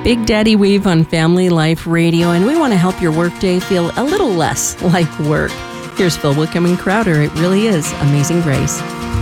Big Daddy Weave on Family Life Radio, and we want to help your workday feel a little less like work. Here's Phil Wickham and Crowder. It really is Amazing Grace.